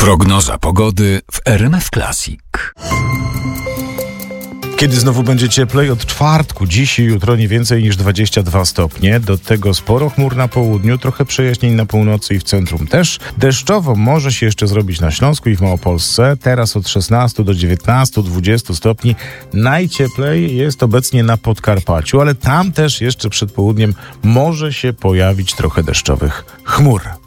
Prognoza pogody w RMF Classic. Kiedy znowu będzie cieplej? Od czwartku, dziś i jutro nie więcej niż 22 stopnie. Do tego sporo chmur na południu, trochę przejaśnień na północy i w centrum też. Deszczowo może się jeszcze zrobić na Śląsku i w Małopolsce. Teraz od 16 do 19-20 stopni. Najcieplej jest obecnie na Podkarpaciu, ale tam też jeszcze przed południem może się pojawić trochę deszczowych chmur.